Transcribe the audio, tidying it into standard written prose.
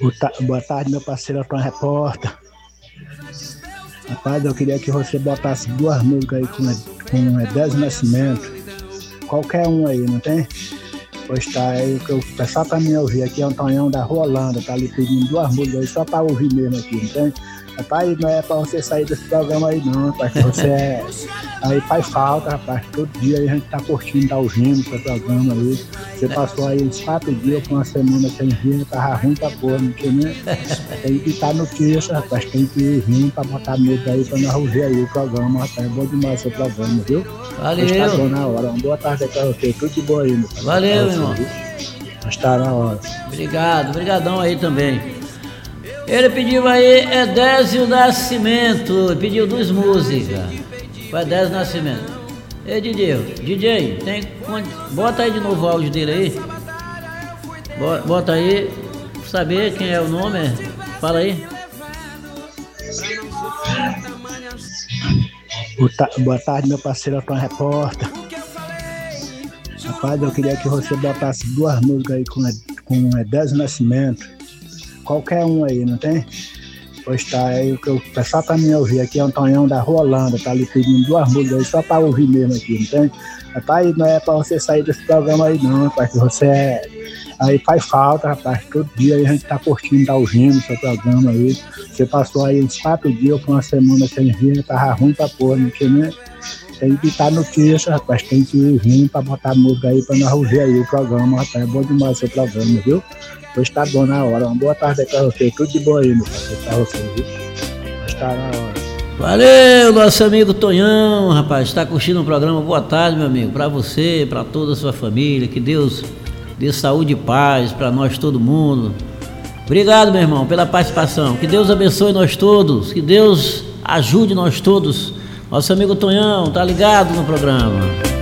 Boa tarde, meu parceiro Antônio Repórter. Rapaz, eu queria que você botasse duas músicas aí com Edésio Nascimento. Qualquer um aí, não tem? Pois tá, aí que o pessoal pra mim ouvir aqui é o Antonhão da Rua Holanda, tá ali pedindo duas músicas aí só pra ouvir mesmo aqui, não tem? Rapaz, não é pra você sair desse programa aí não, rapaz, que você aí faz falta, rapaz, todo dia aí a gente tá curtindo, tá ouvindo seu programa aí. Você passou aí uns 4 dias com uma semana sem vir, tava ruim pra porra, não tinha nem. Tem que estar notícia, rapaz, tem que vir pra botar medo aí pra nós ouvir aí o programa, rapaz, é bom demais seu programa, viu? Valeu. Está bom na hora, uma boa tarde aí pra você, tudo de boa aí, meu pai. Valeu, irmão. Está na hora. Obrigadão aí também. Ele pediu aí Edésio Nascimento, pediu duas músicas. Foi Edésio Nascimento. Ei, DJ, bota aí de novo o áudio dele aí. Bota aí, pra saber quem é o nome. Fala aí. Boa tarde, meu parceiro Antônio Repórter. Rapaz, eu queria que você botasse duas músicas aí com Edésio Nascimento. Qualquer um aí, não tem? Pois tá, aí o pessoal pra mim ouvir aqui é o Antonhão da Rua Holanda, tá ali pedindo duas músicas aí só pra ouvir mesmo aqui, não tem? Rapaz, não é pra você sair desse programa aí não, rapaz, que você aí faz falta, rapaz, todo dia aí a gente tá curtindo, tá ouvindo seu programa aí. Você passou aí uns 4 dias com uma semana sem vir, tava ruim pra porra, não tinha nem. Tem que estar notícia, rapaz, tem que vir pra botar música aí pra nós ouvir aí o programa, rapaz, é bom demais o seu programa, viu? Pois tá bom na hora, uma boa tarde aí pra você, tudo de boa aí, meu parceiro, pra você, viu? Pois tá na hora. Valeu, nosso amigo Tonhão, rapaz, tá curtindo o programa, boa tarde, meu amigo, pra você, pra toda a sua família, que Deus dê saúde e paz pra nós, todo mundo. Obrigado, meu irmão, pela participação, que Deus abençoe nós todos, que Deus ajude nós todos. Nosso amigo Tonhão, tá ligado no programa.